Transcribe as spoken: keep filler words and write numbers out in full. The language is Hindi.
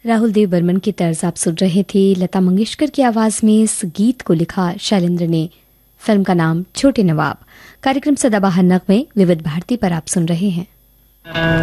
राहुल देव बर्मन की तर्ज आप सुन रहे थे। लता मंगेशकर की आवाज में इस गीत को लिखा शैलेंद्र ने। फिल्म का नाम छोटे नवाब। कार्यक्रम सदाबहार नगमे विविध भारती पर आप सुन रहे हैं।